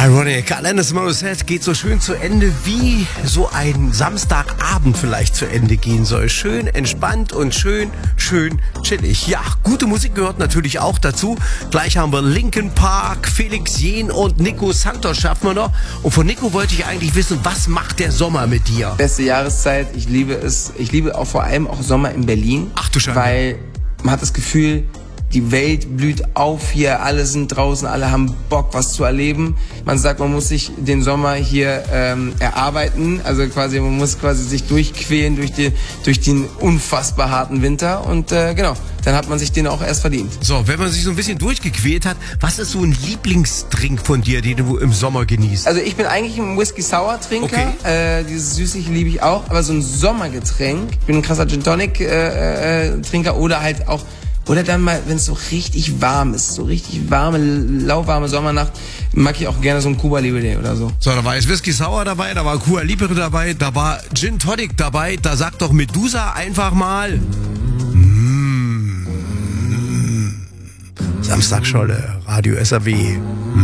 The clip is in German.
Ironic, Alanis Morissette geht so schön zu Ende, wie so ein Samstagabend vielleicht zu Ende gehen soll. Schön entspannt und schön chillig. Ja, gute Musik gehört natürlich auch dazu. Gleich haben wir Linkin Park, Felix Jähn und Nico Santos schaffen wir noch. Und von Nico wollte ich eigentlich wissen, was macht der Sommer mit dir? Beste Jahreszeit, ich liebe es. Ich liebe auch vor allem auch Sommer in Berlin. Ach du Schande. Weil man hat das Gefühl, die Welt blüht auf hier, alle sind draußen, alle haben Bock, was zu erleben. Man sagt, man muss sich den Sommer hier erarbeiten, also quasi man muss quasi sich durchquälen durch den unfassbar harten Winter und genau, dann hat man sich den auch erst verdient. So, wenn man sich so ein bisschen durchgequält hat, was ist so ein Lieblingsdrink von dir, den du im Sommer genießt? Also ich bin eigentlich ein Whisky-Sour-Trinker, okay. Dieses Süßliche liebe ich auch, aber so ein Sommergetränk, ich bin ein krasser Gin-Tonic-Trinker oder halt auch. Oder dann mal, wenn es so richtig warm ist, so richtig warme, lauwarme Sommernacht, mag ich auch gerne so ein Cuba Libre oder so. So, da war jetzt Whisky Sour dabei, da war Cuba Libre dabei, da war Gin Tonic dabei, da sagt doch Medusa einfach mal Samstagscholle, Radio SAW.